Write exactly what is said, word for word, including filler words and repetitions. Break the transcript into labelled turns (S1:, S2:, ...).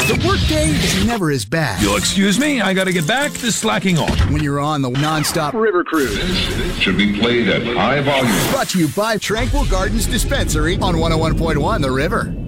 S1: The workday is never as bad.
S2: You'll excuse me, I gotta get back to slacking off.
S1: When you're on the non-stop river cruise.
S3: Should be played at high volume.
S1: Brought to you by Tranquil Gardens Dispensary on one oh one point one The River.